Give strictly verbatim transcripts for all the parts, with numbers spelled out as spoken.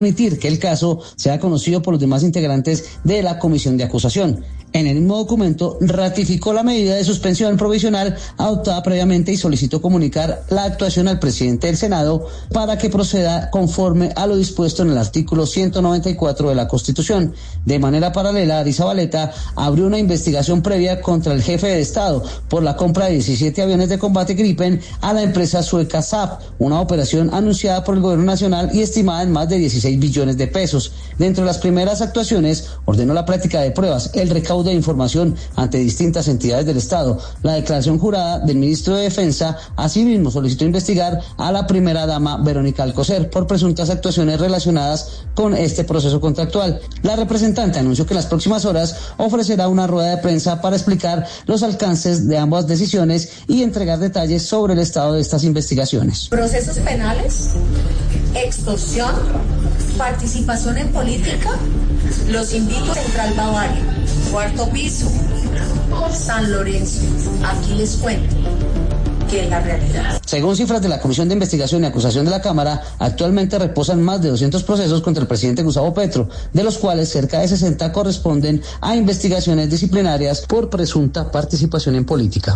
permitir que el caso sea conocido por los demás integrantes de la comisión de acusación. En el mismo documento ratificó la medida de suspensión provisional adoptada previamente y solicitó comunicar la actuación al presidente del Senado para que proceda conforme a lo dispuesto en el artículo ciento noventa y cuatro de la Constitución. De manera paralela, Arizabaleta abrió una investigación previa contra el jefe de Estado por la compra de diecisiete aviones de combate Gripen a la empresa sueca Saab, una operación anunciada por el gobierno nacional y estimada en más de dieciséis billones de pesos. Dentro de las primeras actuaciones, ordenó la práctica de pruebas, el recaudo de información ante distintas entidades del Estado, la declaración jurada del ministro de Defensa. Asimismo, solicitó investigar a la primera dama Verónica Alcocer por presuntas actuaciones relacionadas con este proceso contractual. La representante anunció que en las próximas horas ofrecerá una rueda de prensa para explicar los alcances de ambas decisiones y entregar detalles sobre el estado de estas investigaciones. Procesos penales, extorsión, participación en política, los invito a Central Bavaria, cuarto piso, San Lorenzo. Aquí les cuento que es la realidad. Según cifras de la Comisión de Investigación y Acusación de la Cámara, actualmente reposan más de doscientos procesos contra el presidente Gustavo Petro, de los cuales cerca de sesenta corresponden a investigaciones disciplinarias por presunta participación en política.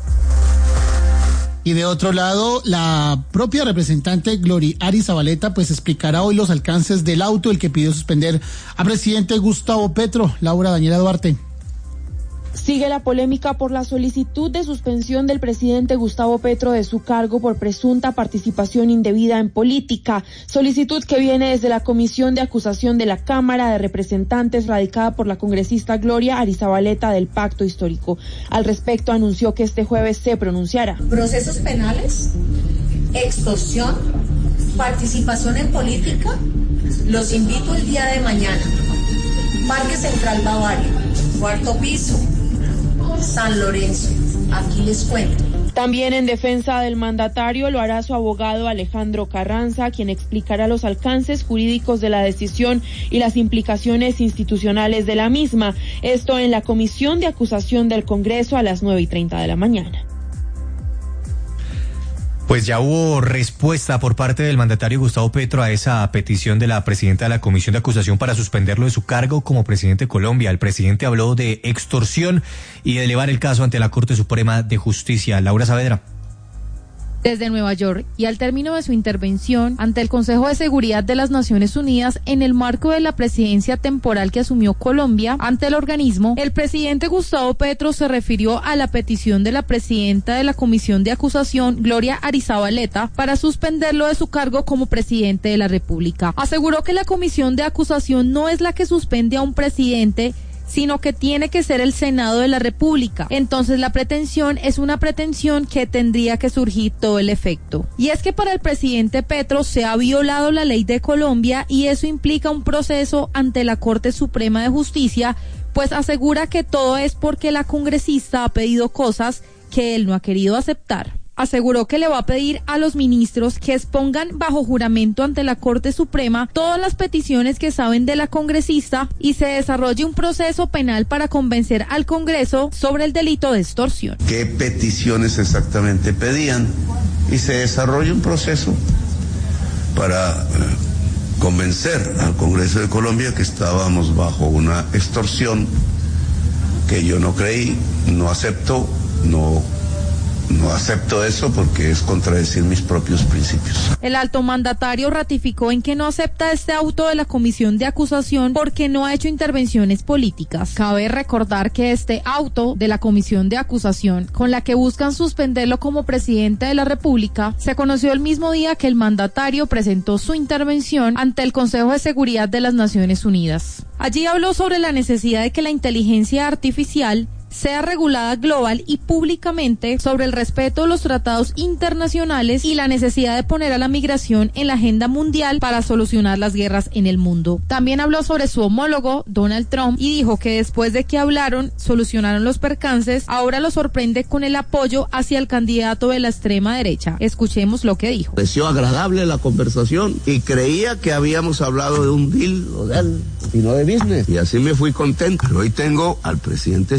Y de otro lado, la propia representante Gloria Arizabaleta pues explicará hoy los alcances del auto el que pidió suspender al presidente Gustavo Petro. Laura Daniela Duarte. Sigue la polémica por la solicitud de suspensión del presidente Gustavo Petro de su cargo por presunta participación indebida en política, solicitud que viene desde la Comisión de Acusación de la Cámara de Representantes radicada por la congresista Gloria Arizabaleta del Pacto Histórico. Al respecto anunció que este jueves se pronunciará. Procesos penales, extorsión, participación en política, los invito el día de mañana. Parque Central Bavaria, cuarto piso, San Lorenzo. Aquí les cuento. También en defensa del mandatario lo hará su abogado Alejandro Carranza, quien explicará los alcances jurídicos de la decisión y las implicaciones institucionales de la misma. Esto en la Comisión de Acusación del Congreso a las nueve y treinta de la mañana. Pues ya hubo respuesta por parte del mandatario Gustavo Petro a esa petición de la presidenta de la Comisión de Acusación para suspenderlo de su cargo como presidente de Colombia. El presidente habló de extorsión y de elevar el caso ante la Corte Suprema de Justicia. Laura Saavedra. Desde Nueva York y al término de su intervención ante el Consejo de Seguridad de las Naciones Unidas en el marco de la presidencia temporal que asumió Colombia ante el organismo, el presidente Gustavo Petro se refirió a la petición de la presidenta de la Comisión de Acusación, Gloria Arizabaleta, para suspenderlo de su cargo como presidente de la República. Aseguró que la Comisión de Acusación no es la que suspende a un presidente, sino que tiene que ser el Senado de la República. Entonces la pretensión es una pretensión que tendría que surgir todo el efecto. Y es que para el presidente Petro se ha violado la ley de Colombia y eso implica un proceso ante la Corte Suprema de Justicia, pues asegura que todo es porque la congresista ha pedido cosas que él no ha querido aceptar. Aseguró que le va a pedir a los ministros que expongan bajo juramento ante la Corte Suprema todas las peticiones que saben de la congresista y se desarrolle un proceso penal para convencer al Congreso sobre el delito de extorsión. ¿Qué peticiones exactamente pedían? Y se desarrolla un proceso para eh, convencer al Congreso de Colombia que estábamos bajo una extorsión que yo no creí, no acepto, no No acepto eso porque es contradecir mis propios principios. El alto mandatario ratificó en que no acepta este auto de la Comisión de Acusación porque no ha hecho intervenciones políticas. Cabe recordar que este auto de la Comisión de Acusación, con la que buscan suspenderlo como presidente de la República, se conoció el mismo día que el mandatario presentó su intervención ante el Consejo de Seguridad de las Naciones Unidas. Allí habló sobre la necesidad de que la inteligencia artificial sea regulada global y públicamente, sobre el respeto de los tratados internacionales y la necesidad de poner a la migración en la agenda mundial para solucionar las guerras en el mundo. También habló sobre su homólogo, Donald Trump, y dijo que después de que hablaron, solucionaron los percances, ahora lo sorprende con el apoyo hacia el candidato de la extrema derecha. Escuchemos lo que dijo. Pareció agradable la conversación y creía que habíamos hablado de un deal, o de él, y no de business. Y así me fui contento. Pero hoy tengo al presidente de Estados Unidos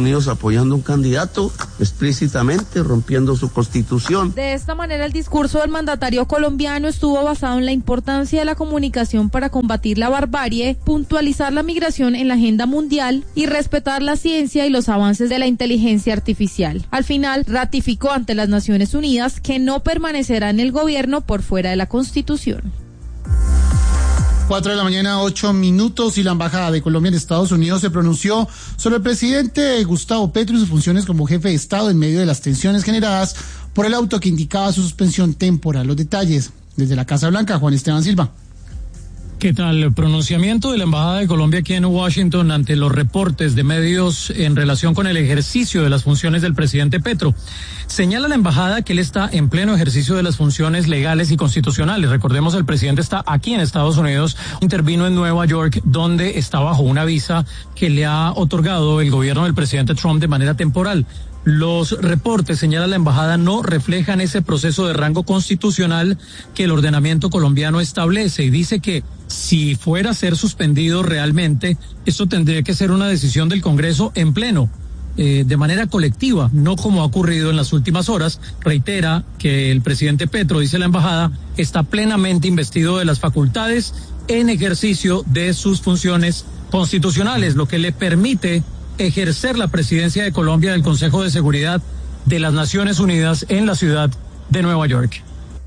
Unidos apoyando a un candidato explícitamente, rompiendo su constitución. De esta manera, el discurso del mandatario colombiano estuvo basado en la importancia de la comunicación para combatir la barbarie, puntualizar la migración en la agenda mundial y respetar la ciencia y los avances de la inteligencia artificial. Al final, ratificó ante las Naciones Unidas que no permanecerá en el gobierno por fuera de la Constitución. Cuatro de la mañana, ocho minutos, y la Embajada de Colombia en Estados Unidos se pronunció sobre el presidente Gustavo Petro y sus funciones como jefe de Estado en medio de las tensiones generadas por el auto que indicaba su suspensión temporal. Los detalles desde la Casa Blanca, Juan Esteban Silva. ¿Qué tal? El pronunciamiento de la Embajada de Colombia aquí en Washington ante los reportes de medios en relación con el ejercicio de las funciones del presidente Petro. Señala la Embajada que él está en pleno ejercicio de las funciones legales y constitucionales. Recordemos, el presidente está aquí en Estados Unidos, intervino en Nueva York, donde está bajo una visa que le ha otorgado el gobierno del presidente Trump de manera temporal. Los reportes, señala la embajada, no reflejan ese proceso de rango constitucional que el ordenamiento colombiano establece, y dice que si fuera a ser suspendido realmente, esto tendría que ser una decisión del Congreso en pleno, eh, de manera colectiva, no como ha ocurrido en las últimas horas. Reitera que el presidente Petro, dice la embajada, está plenamente investido de las facultades en ejercicio de sus funciones constitucionales, lo que le permite ejercer la presidencia de Colombia del Consejo de Seguridad de las Naciones Unidas en la ciudad de Nueva York.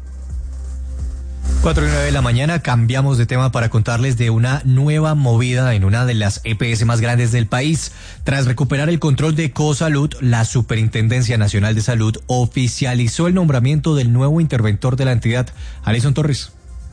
Cuatro y nueve de la mañana, cambiamos de tema para contarles de una nueva movida en una de las E P S más grandes del país. Tras recuperar el control de Cosalud, la Superintendencia Nacional de Salud oficializó el nombramiento del nuevo interventor de la entidad. Alison Torres.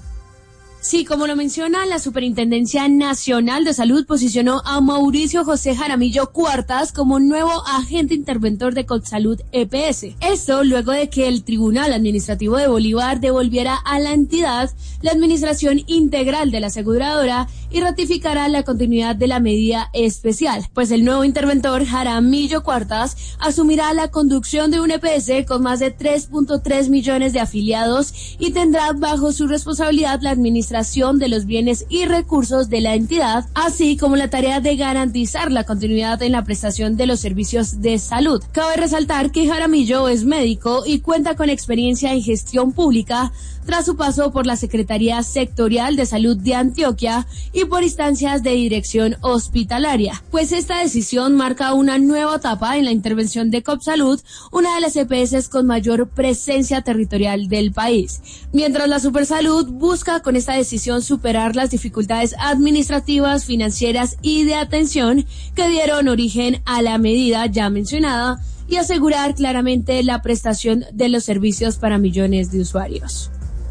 Sí, como lo menciona, la Superintendencia Nacional de Salud posicionó a Mauricio José Jaramillo Cuartas como nuevo agente interventor de Colsalud E P S. Esto luego de que el Tribunal Administrativo de Bolívar devolviera a la entidad la administración integral de la aseguradora y ratificará la continuidad de la medida especial, pues el nuevo interventor Jaramillo Cuartas asumirá la conducción de un E P S con más de tres punto tres millones de afiliados y tendrá bajo su responsabilidad la administración de los bienes y recursos de la entidad, así como la tarea de garantizar la continuidad en la prestación de los servicios de salud. Cabe resaltar que Jaramillo es médico y cuenta con experiencia en gestión pública tras su paso por la Secretaría Sectorial de Salud de Antioquia y por instancias de dirección hospitalaria, pues esta decisión marca una nueva etapa en la intervención de Colsalud, una de las E P S con mayor presencia territorial del país. Mientras la Supersalud busca con esta decisión superar las dificultades administrativas, financieras y de atención que dieron origen a la medida ya mencionada y asegurar claramente la prestación de los servicios para millones de usuarios.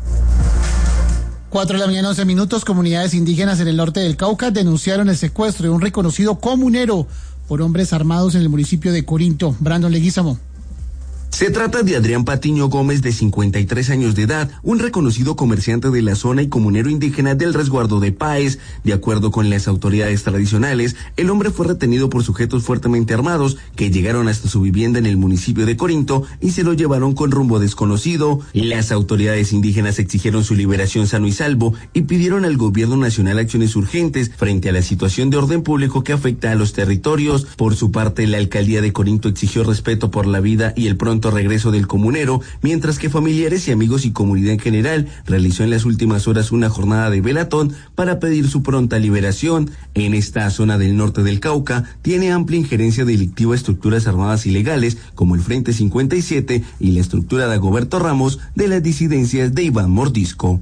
Cuatro de la mañana, once minutos. Comunidades indígenas en el norte del Cauca denunciaron el secuestro de un reconocido comunero por hombres armados en el municipio de Corinto. Brandon Leguízamo. Se trata de Adrián Patiño Gómez, de cincuenta y tres años de edad, un reconocido comerciante de la zona y comunero indígena del resguardo de Páez. De acuerdo con las autoridades tradicionales, el hombre fue retenido por sujetos fuertemente armados que llegaron hasta su vivienda en el municipio de Corinto y se lo llevaron con rumbo desconocido. Las autoridades indígenas exigieron su liberación sano y salvo y pidieron al gobierno nacional acciones urgentes frente a la situación de orden público que afecta a los territorios. Por su parte, la alcaldía de Corinto exigió respeto por la vida y el pronto regreso del comunero, mientras que familiares y amigos y comunidad en general realizó en las últimas horas una jornada de velatón para pedir su pronta liberación. En esta zona del norte del Cauca tiene amplia injerencia delictiva estructuras armadas ilegales como el Frente cincuenta y siete y la estructura de Dagoberto Ramos de las disidencias de Iván Mordisco.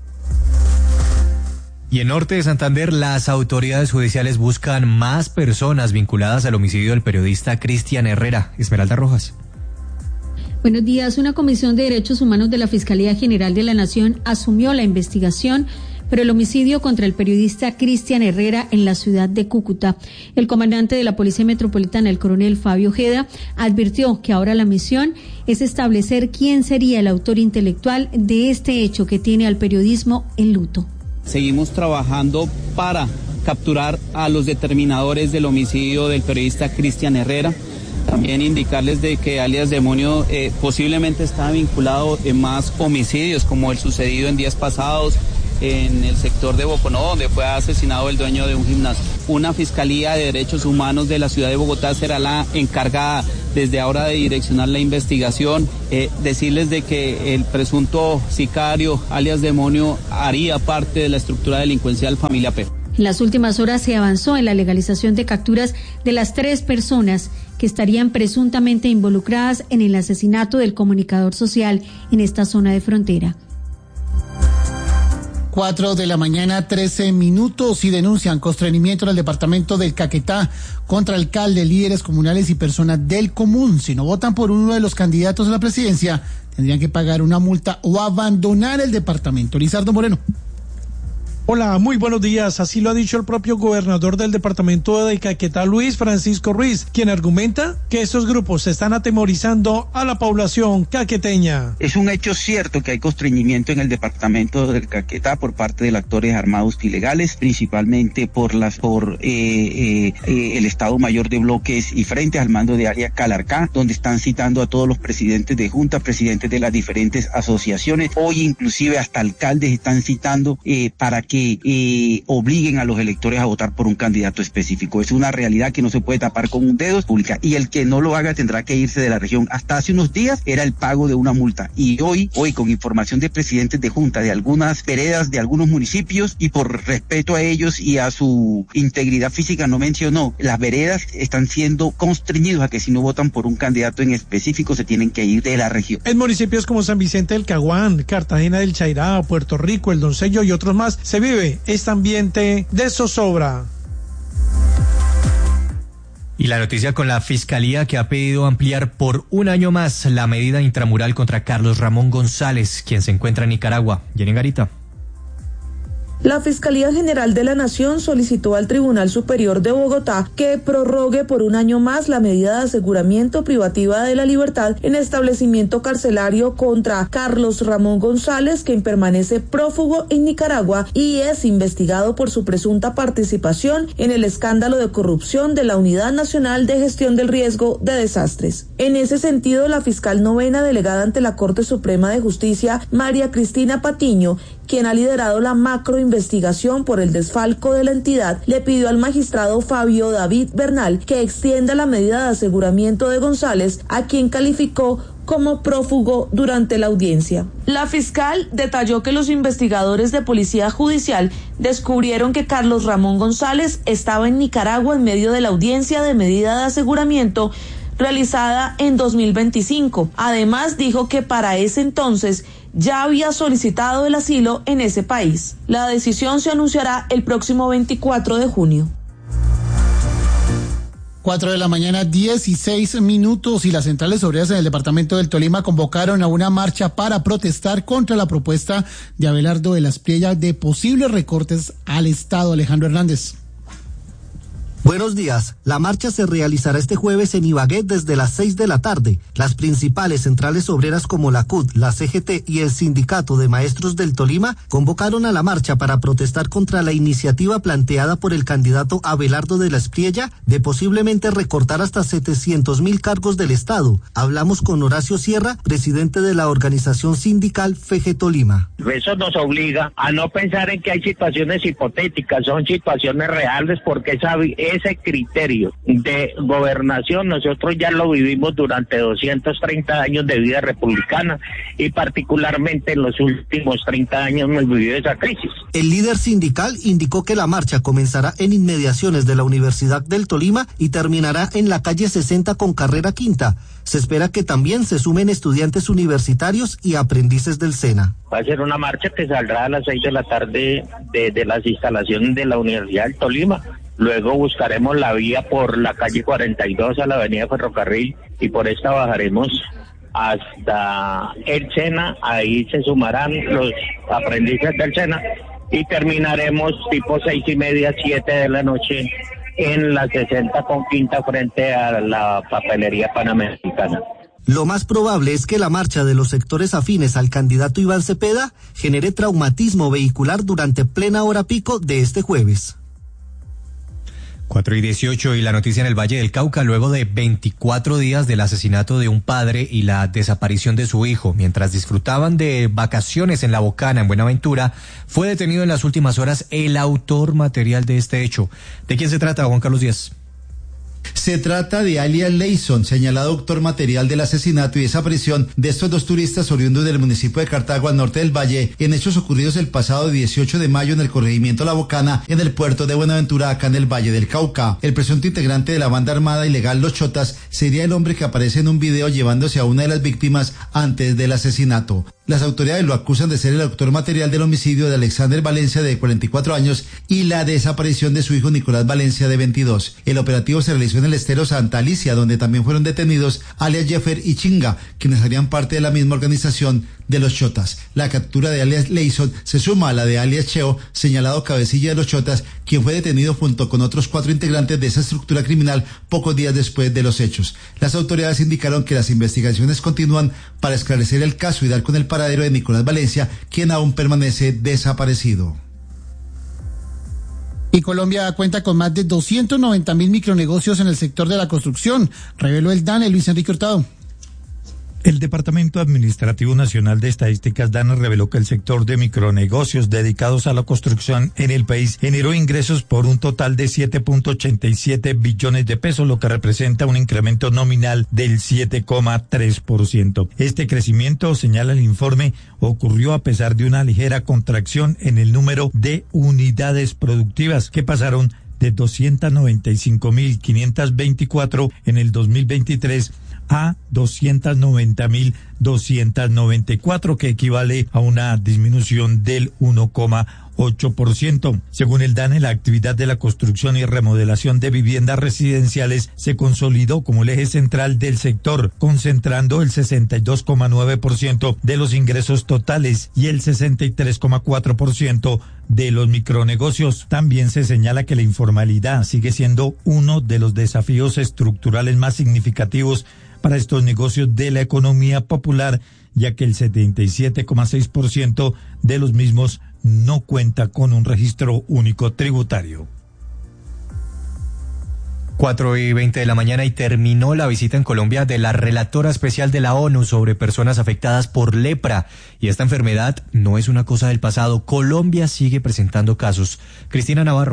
Y en norte de Santander, las autoridades judiciales buscan más personas vinculadas al homicidio del periodista Cristian Herrera. Esmeralda Rojas. Buenos días. Una comisión de derechos humanos de la Fiscalía General de la Nación asumió la investigación por el homicidio contra el periodista Cristian Herrera en la ciudad de Cúcuta. El comandante de la Policía Metropolitana, el coronel Fabio Ojeda, advirtió que ahora la misión es establecer quién sería el autor intelectual de este hecho que tiene al periodismo en luto. Seguimos trabajando para capturar a los determinadores del homicidio del periodista Cristian Herrera. También indicarles de que alias Demonio eh, posiblemente está vinculado en más homicidios como el sucedido en días pasados en el sector de Boconó, donde fue asesinado el dueño de un gimnasio. Una Fiscalía de Derechos Humanos de la ciudad de Bogotá será la encargada desde ahora de direccionar la investigación, eh, decirles de que el presunto sicario, alias demonio, haría parte de la estructura delincuencial Familia P. En las últimas horas se avanzó en la legalización de capturas de las tres personas que estarían presuntamente involucradas en el asesinato del comunicador social en esta zona de frontera. Cuatro de la mañana, trece minutos, y denuncian constreñimiento en el departamento del Caquetá contra alcaldes, líderes comunales y personas del común. Si no votan por uno de los candidatos a la presidencia, tendrían que pagar una multa o abandonar el departamento. Lizardo Moreno. Hola, muy buenos días. Así lo ha dicho el propio gobernador del departamento de Caquetá, Luis Francisco Ruiz, quien argumenta que estos grupos están atemorizando a la población caqueteña. Es un hecho cierto que hay constreñimiento en el departamento del Caquetá por parte de actores armados ilegales, principalmente por las por eh, eh, eh, el Estado Mayor de Bloques y frente al mando de área Calarcá, donde están citando a todos los presidentes de junta, presidentes de las diferentes asociaciones. Hoy inclusive hasta alcaldes están citando eh, para que Eh, obliguen a los electores a votar por un candidato específico. Es una realidad que no se puede tapar con un dedo pública, y el que no lo haga tendrá que irse de la región. Hasta hace unos días era el pago de una multa, y hoy, hoy con información de presidentes de junta de algunas veredas de algunos municipios, y por respeto a ellos y a su integridad física no mencionó, las veredas están siendo constreñidos a que si no votan por un candidato en específico se tienen que ir de la región. En municipios como San Vicente del Caguán, Cartagena del Chairá, Puerto Rico, El Doncello y otros más, se vive este ambiente de zozobra. Y la noticia con la Fiscalía, que ha pedido ampliar por un año más la medida intramural contra Carlos Ramón González, quien se encuentra en Nicaragua. Jenny Garita. La Fiscalía General de la Nación solicitó al Tribunal Superior de Bogotá que prorrogue por un año más la medida de aseguramiento privativa de la libertad en establecimiento carcelario contra Carlos Ramón González, quien permanece prófugo en Nicaragua y es investigado por su presunta participación en el escándalo de corrupción de la Unidad Nacional de Gestión del Riesgo de Desastres. En ese sentido, la fiscal novena delegada ante la Corte Suprema de Justicia, María Cristina Patiño, quien ha liderado la macroinvestigación por el desfalco de la entidad, le pidió al magistrado Fabio David Bernal que extienda la medida de aseguramiento de González, a quien calificó como prófugo durante la audiencia. La fiscal detalló que los investigadores de Policía Judicial descubrieron que Carlos Ramón González estaba en Nicaragua en medio de la audiencia de medida de aseguramiento realizada en dos mil veinticinco. Además, dijo que para ese entonces ya había solicitado el asilo en ese país. La decisión se anunciará el próximo veinticuatro de junio. Cuatro de la mañana, dieciséis minutos, y las centrales obreras en el departamento del Tolima convocaron a una marcha para protestar contra la propuesta de Abelardo de la Espriella de posibles recortes al Estado. Alejandro Hernández. Buenos días. La marcha se realizará este jueves en Ibagué desde las seis de la tarde. Las principales centrales obreras como la C U T, la C G T y el Sindicato de Maestros del Tolima convocaron a la marcha para protestar contra la iniciativa planteada por el candidato Abelardo de la Espriella de posiblemente recortar hasta setecientos mil cargos del Estado. Hablamos con Horacio Sierra, presidente de la organización sindical F E G Tolima. Eso nos obliga a no pensar en que hay situaciones hipotéticas, son situaciones reales, porque esa ese criterio de gobernación nosotros ya lo vivimos durante doscientos treinta años de vida republicana, y particularmente en los últimos treinta años hemos vivido esa crisis. El líder sindical indicó que la marcha comenzará en inmediaciones de la Universidad del Tolima y terminará en la calle sesenta con carrera quinta. Se espera que también se sumen estudiantes universitarios y aprendices del SENA. Va a ser una marcha que saldrá a las seis de la tarde de, de las instalaciones de la Universidad del Tolima. Luego buscaremos la vía por la calle cuarenta y dos a la avenida Ferrocarril, y por esta bajaremos hasta el SENA. Ahí se sumarán los aprendices del SENA y terminaremos tipo seis y media, siete de la noche en la sesenta con quinta frente a la papelería panamericana. Lo más probable es que la marcha de los sectores afines al candidato Iván Cepeda genere traumatismo vehicular durante plena hora pico de este jueves. cuatro y dieciocho, y la noticia en el Valle del Cauca: luego de veinticuatro días del asesinato de un padre y la desaparición de su hijo, mientras disfrutaban de vacaciones en La Bocana, en Buenaventura, fue detenido en las últimas horas el autor material de este hecho. ¿De quién se trata, Juan Carlos Díaz? Se trata de alias Leison, señalado autor material del asesinato y desaparición de estos dos turistas oriundos del municipio de Cartago, al norte del Valle, en hechos ocurridos el pasado dieciocho de mayo en el corregimiento La Bocana, en el puerto de Buenaventura, acá en el Valle del Cauca. El presunto integrante de la banda armada ilegal Los Chotas sería el hombre que aparece en un video llevándose a una de las víctimas antes del asesinato. Las autoridades lo acusan de ser el autor material del homicidio de Alexander Valencia, de cuarenta y cuatro años, y la desaparición de su hijo Nicolás Valencia, de veintidós. El operativo se realizó en el estero Santa Alicia, donde también fueron detenidos alias Jeffer y Chinga, quienes harían parte de la misma organización de Los Chotas. La captura de alias Leison se suma a la de alias Cheo, señalado cabecilla de Los Chotas, quien fue detenido junto con otros cuatro integrantes de esa estructura criminal pocos días después de los hechos. Las autoridades indicaron que las investigaciones continúan para esclarecer el caso y dar con el paradero de Nicolás Valencia, quien aún permanece desaparecido. Y Colombia cuenta con más de doscientos noventa mil micronegocios en el sector de la construcción, reveló el DANE. Luis Enrique Hurtado. El Departamento Administrativo Nacional de Estadísticas DANE reveló que el sector de micronegocios dedicados a la construcción en el país generó ingresos por un total de siete punto ochenta y siete billones de pesos, lo que representa un incremento nominal del siete coma tres por ciento. Este crecimiento, señala el informe, ocurrió a pesar de una ligera contracción en el número de unidades productivas, que pasaron de doscientos noventa y cinco mil quinientos veinticuatro en el dos mil veintitrés a doscientos noventa mil doscientos noventa y cuatro, que equivale a una disminución del uno coma ocho por ciento. Según el DANE, la actividad de la construcción y remodelación de viviendas residenciales se consolidó como el eje central del sector, concentrando el sesenta y dos coma nueve por ciento de los ingresos totales y el sesenta y tres coma cuatro por ciento de los micronegocios. También se señala que la informalidad sigue siendo uno de los desafíos estructurales más significativos para estos negocios de la economía popular, ya que el setenta y siete coma seis por ciento de los mismos no cuenta con un registro único tributario. Cuatro y veinte de la mañana, y terminó la visita en Colombia de la relatora especial de la ONU sobre personas afectadas por lepra. Y esta enfermedad no es una cosa del pasado. Colombia sigue presentando casos. Cristina Navarro.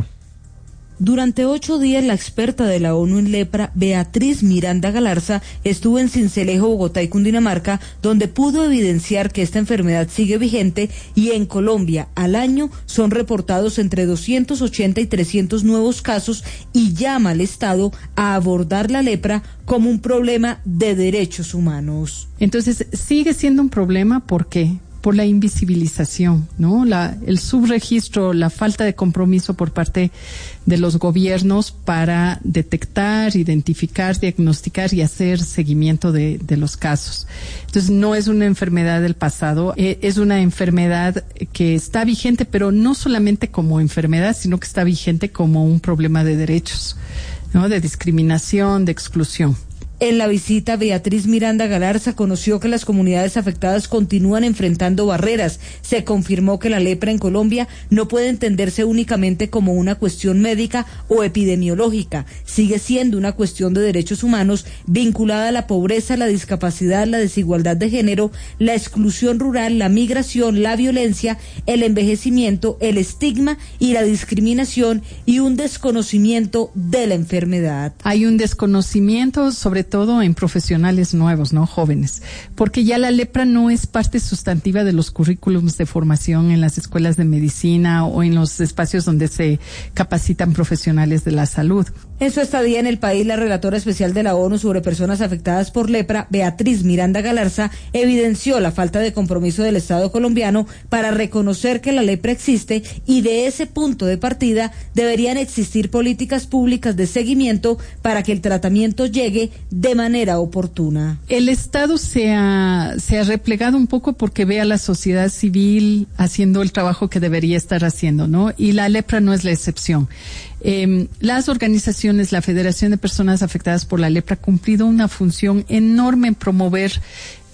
Durante ocho días, la experta de la ONU en lepra, Beatriz Miranda Galarza, estuvo en Sincelejo, Bogotá y Cundinamarca, donde pudo evidenciar que esta enfermedad sigue vigente, y en Colombia al año son reportados entre doscientos ochenta y trescientos nuevos casos, y llama al Estado a abordar la lepra como un problema de derechos humanos. Entonces, sigue siendo un problema, ¿por qué? Por la invisibilización, ¿no? La, el subregistro, la falta de compromiso por parte de los gobiernos para detectar, identificar, diagnosticar y hacer seguimiento de, de los casos. Entonces, no es una enfermedad del pasado, eh, es una enfermedad que está vigente, pero no solamente como enfermedad, sino que está vigente como un problema de derechos, ¿no? De discriminación, de exclusión. En la visita, Beatriz Miranda Galarza conoció que las comunidades afectadas continúan enfrentando barreras. Se confirmó que la lepra en Colombia no puede entenderse únicamente como una cuestión médica o epidemiológica. Sigue siendo una cuestión de derechos humanos vinculada a la pobreza, la discapacidad, la desigualdad de género, la exclusión rural, la migración, la violencia, el envejecimiento, el estigma y la discriminación, y un desconocimiento de la enfermedad. Hay un desconocimiento sobre todo en profesionales nuevos, ¿no? Jóvenes, porque ya la lepra no es parte sustantiva de los currículums de formación en las escuelas de medicina o en los espacios donde se capacitan profesionales de la salud. En su estadía en el país, la relatora especial de la ONU sobre personas afectadas por lepra, Beatriz Miranda Galarza, evidenció la falta de compromiso del Estado colombiano para reconocer que la lepra existe, y de ese punto de partida deberían existir políticas públicas de seguimiento para que el tratamiento llegue de manera oportuna. El Estado se ha, se ha replegado un poco porque ve a la sociedad civil haciendo el trabajo que debería estar haciendo, ¿no? Y la lepra no es la excepción. Eh, las organizaciones, la Federación de Personas Afectadas por la Lepra, ha cumplido una función enorme en promover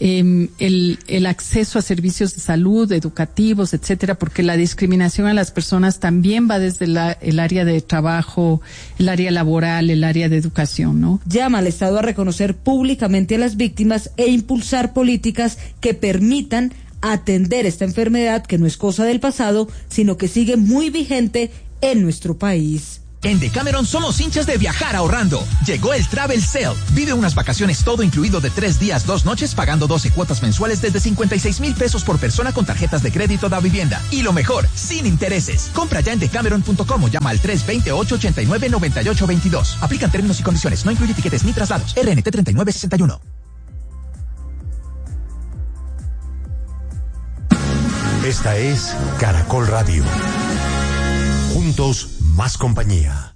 eh, el, el acceso a servicios de salud, educativos, etcétera, porque la discriminación a las personas también va desde la, el área de trabajo, el área laboral, el área de educación, ¿no? Llama al Estado a reconocer públicamente a las víctimas e impulsar políticas que permitan atender esta enfermedad que no es cosa del pasado, sino que sigue muy vigente en nuestro país. En Decameron somos hinchas de viajar ahorrando. Llegó el Travel Sale. Vive unas vacaciones todo incluido de tres días, dos noches, pagando doce cuotas mensuales desde cincuenta y seis mil pesos por persona con tarjetas de crédito da vivienda. Y lo mejor, sin intereses. Compra ya en decameron punto com o llama al tres dos cero, ocho ocho nueve, nueve ocho dos dos. Aplican términos y condiciones. No incluye tiquetes ni traslados. R N T treinta y nueve sesenta y uno. Esta es Caracol Radio. Juntos, más compañía.